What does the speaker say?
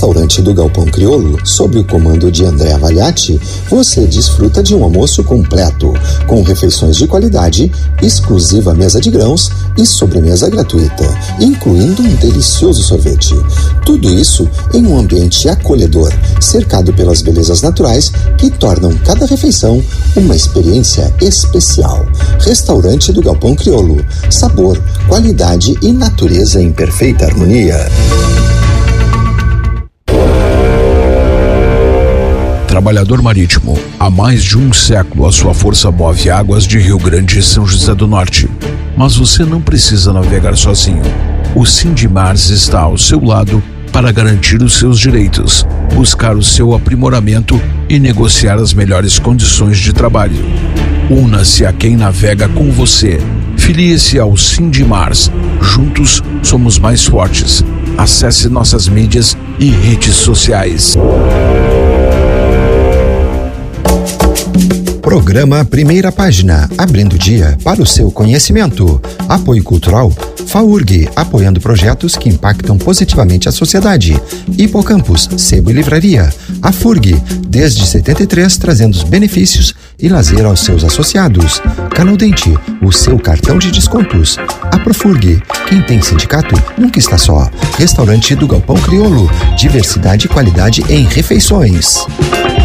restaurante do Galpão Crioulo, sob o comando de André Avaliati, você desfruta de um almoço completo, com refeições de qualidade, exclusiva mesa de grãos e sobremesa gratuita, incluindo um delicioso sorvete. Tudo isso em um ambiente acolhedor, cercado pelas belezas naturais que tornam cada refeição uma experiência especial. Restaurante do Galpão Crioulo. Sabor, qualidade e natureza em perfeita harmonia. Trabalhador marítimo, há mais de um século a sua força move águas de Rio Grande e São José do Norte. Mas você não precisa navegar sozinho. O Sindimars está ao seu lado para garantir os seus direitos, buscar o seu aprimoramento e negociar as melhores condições de trabalho. Una-se a quem navega com você. Filie-se ao Sindimars. Juntos somos mais fortes. Acesse nossas mídias e redes sociais. Programa Primeira Página, abrindo o dia para o seu conhecimento. Apoio Cultural, FAURG, apoiando projetos que impactam positivamente a sociedade. Hipocampus, Sebo e Livraria. A FURG, desde 73, trazendo os benefícios e lazer aos seus associados. Canaldente, o seu cartão de descontos. A Profurg, quem tem sindicato nunca está só. Restaurante do Galpão Crioulo, diversidade e qualidade em refeições.